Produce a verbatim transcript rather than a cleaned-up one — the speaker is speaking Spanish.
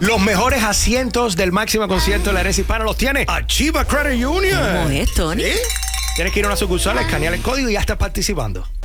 Los mejores asientos del máximo concierto de la herencia hispana los tiene Achieva Credit Union. ¿Cómo es, Tony? ¿Sí? Tienes que ir a una sucursal, escanear el código y ya estás participando.